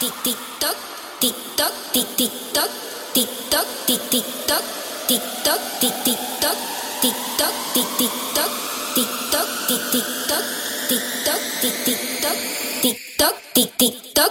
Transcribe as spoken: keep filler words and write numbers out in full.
tic tic toc, tic toc, tic tic toc, tic toc, tic tic toc, tic toc, tic tic toc, tic toc, tic tic toc, tic toc, tic tic toc, tic toc, tic tic toc, tic toc, tic tic toc.